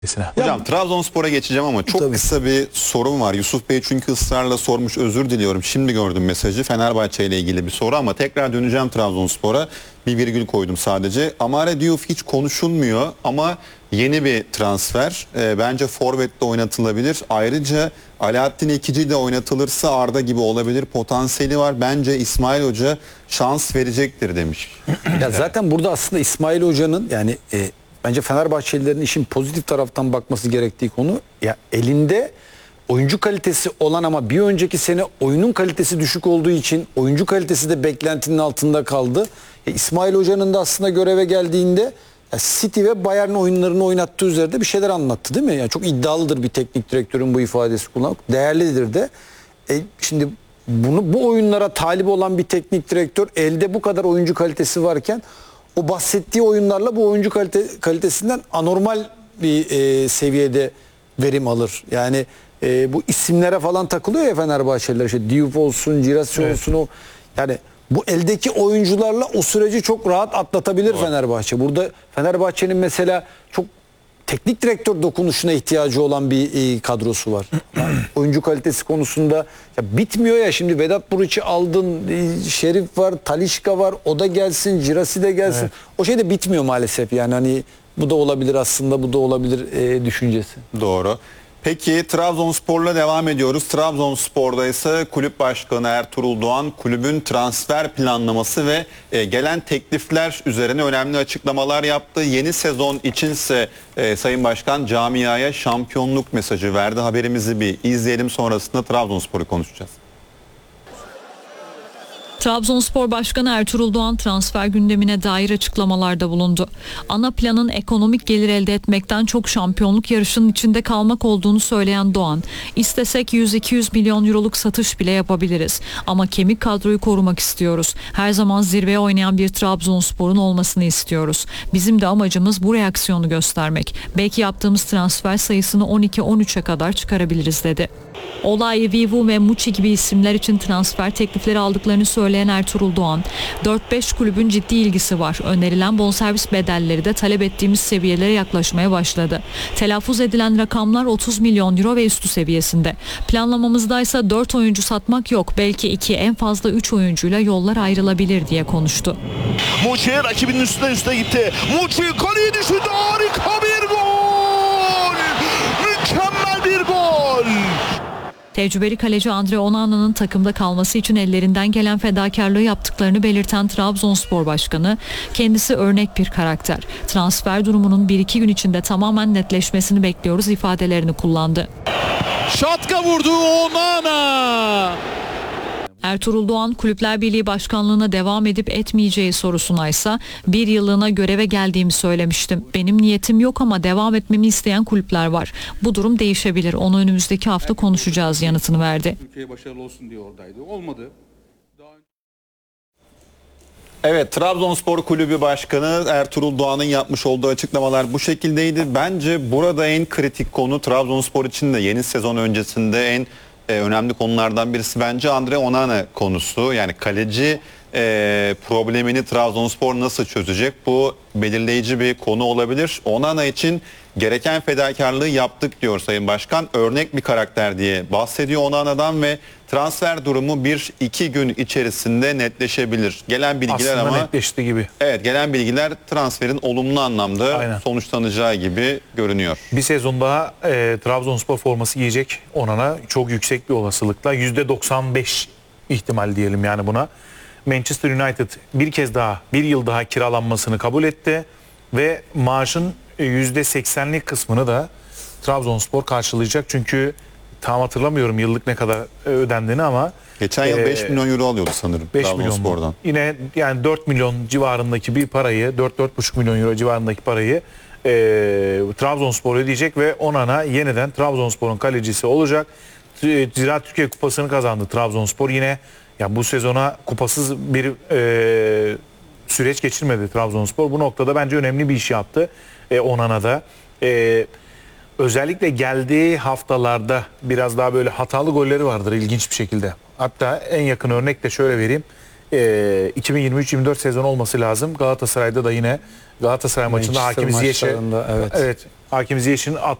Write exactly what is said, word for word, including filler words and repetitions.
Hocam Trabzonspor'a geçeceğim ama çok Tabii. kısa bir sorum var. Yusuf Bey çünkü ısrarla sormuş, özür diliyorum. Şimdi gördüm mesajı. Fenerbahçe ile ilgili bir soru ama tekrar döneceğim Trabzonspor'a. Bir virgül koydum sadece. Amare Diouf hiç konuşulmuyor ama yeni bir transfer. E, bence forvette oynatılabilir. Ayrıca Alaaddin Ekici de oynatılırsa Arda gibi olabilir. Potansiyeli var. Bence İsmail Hoca şans verecektir demiş. Ya zaten burada aslında İsmail Hoca'nın yani e, bence Fenerbahçelilerin işin pozitif taraftan bakması gerektiği konu ya elinde oyuncu kalitesi olan ama bir önceki sene oyunun kalitesi düşük olduğu için oyuncu kalitesi de beklentinin altında kaldı. E, İsmail Hoca'nın da aslında göreve geldiğinde ya City ve Bayern oyunlarını oynattığı üzerinde bir şeyler anlattı değil mi? Yani çok iddialıdır bir teknik direktörün bu ifadesi kullanmak. Değerlidir de. E, şimdi bunu bu oyunlara talip olan bir teknik direktör elde bu kadar oyuncu kalitesi varken o bahsettiği oyunlarla bu oyuncu kalite, kalitesinden anormal bir e, seviyede verim alır. Yani e, bu isimlere falan takılıyor ya Fenerbahçeliler. İşte Diouf olsun, Girassi evet. olsun o. Yani bu eldeki oyuncularla o süreci çok rahat atlatabilir Doğru. Fenerbahçe. Burada Fenerbahçe'nin mesela çok teknik direktör dokunuşuna ihtiyacı olan bir e, kadrosu var. Yani oyuncu kalitesi konusunda ya bitmiyor ya, şimdi Vedat Muriç'i aldın, e, Şerif var, Talisca var, o da gelsin, Girassi de gelsin. Evet. O şey de bitmiyor maalesef yani hani bu da olabilir aslında, bu da olabilir e, düşüncesi. Doğru. Peki Trabzonspor'la devam ediyoruz. Trabzonspor'da ise kulüp başkanı Ertuğrul Doğan kulübün transfer planlaması ve e, gelen teklifler üzerine önemli açıklamalar yaptı. Yeni sezon içinse e, Sayın Başkan camiaya şampiyonluk mesajı verdi. Haberimizi bir izleyelim, sonrasında Trabzonspor'u konuşacağız. Trabzonspor Başkanı Ertuğrul Doğan transfer gündemine dair açıklamalarda bulundu. Ana planın ekonomik gelir elde etmekten çok şampiyonluk yarışının içinde kalmak olduğunu söyleyen Doğan, istesek yüz iki yüz milyon euroluk satış bile yapabiliriz. Ama kemik kadroyu korumak istiyoruz. Her zaman zirveye oynayan bir Trabzonspor'un olmasını istiyoruz. Bizim de amacımız bu reaksiyonu göstermek. Belki yaptığımız transfer sayısını on iki on üçe kadar çıkarabiliriz dedi. Olay, Vivu ve Muçi gibi isimler için transfer teklifleri aldıklarını söyleyen Ertuğrul Doğan, dört beş kulübün ciddi ilgisi var. Önerilen bonservis bedelleri de talep ettiğimiz seviyelere yaklaşmaya başladı. Telaffuz edilen rakamlar otuz milyon euro ve üstü seviyesinde. Planlamamızda ise dört oyuncu satmak yok. Belki iki, en fazla üç oyuncuyla yollar ayrılabilir diye konuştu. Muçi rakibinin üstüne üstüne gitti. Muçi kaleyi düşürdü. Harika bir gol! Mükemmel bir gol! Tecrübeli kaleci Andre Onana'nın takımda kalması için ellerinden gelen fedakarlığı yaptıklarını belirten Trabzonspor Başkanı, kendisi örnek bir karakter. Transfer durumunun bir iki gün içinde tamamen netleşmesini bekliyoruz ifadelerini kullandı. Şatka vurdu Onana! Ertuğrul Doğan, Kulüpler Birliği Başkanlığı'na devam edip etmeyeceği sorusuna ise bir yıllığına göreve geldiğimi söylemiştim. Benim niyetim yok ama devam etmemi isteyen kulüpler var. Bu durum değişebilir. Onu önümüzdeki hafta konuşacağız yanıtını verdi. Ülkeye başarılı olsun diye oradaydı. Olmadı. Evet, Trabzonspor Kulübü Başkanı Ertuğrul Doğan'ın yapmış olduğu açıklamalar bu şekildeydi. Bence burada en kritik konu Trabzonspor için de yeni sezon öncesinde en önemli konulardan birisi bence Andre Onana konusu. Yani kaleci e, problemini Trabzonspor nasıl çözecek? Bu belirleyici bir konu olabilir. Onana için gereken fedakarlığı yaptık diyor Sayın Başkan. Örnek bir karakter diye bahsediyor Onana'dan ve transfer durumu bir iki gün içerisinde netleşebilir. Gelen bilgiler aslında ama netleşti gibi. Evet, gelen bilgiler transferin olumlu anlamda Aynen. sonuçlanacağı gibi görünüyor. Bir sezon daha e, Trabzonspor forması giyecek Onana, çok yüksek bir olasılıkla yüzde doksan beş ihtimal diyelim yani buna. Manchester United bir kez daha bir yıl daha kiralanmasını kabul etti ve maaşın yüzde seksenlik kısmını da Trabzonspor karşılayacak. Çünkü tam hatırlamıyorum yıllık ne kadar ödendiğini ama geçen yıl beş milyon euro alıyordu sanırım beş milyon. Yine yani dört milyon civarındaki bir parayı, dört dört buçuk milyon euro civarındaki parayı e, Trabzonspor ödeyecek ve Onana yeniden Trabzonspor'un kalecisi olacak. Ziraat Türkiye Kupası'nı kazandı Trabzonspor. Yine ya bu sezona kupasız bir e, süreç geçirmedi Trabzonspor. Bu noktada bence önemli bir iş yaptı e, Onana'da. E, özellikle geldiği haftalarda biraz daha böyle hatalı golleri vardır ilginç bir şekilde. Hatta en yakın örnek de şöyle vereyim. e, iki bin yirmi üç yirmi dört sezon olması lazım. Galatasaray'da da yine Galatasaray maçında Manchester Hakim Ziyech'e maçlarında, evet. evet Hakim Ziyech'in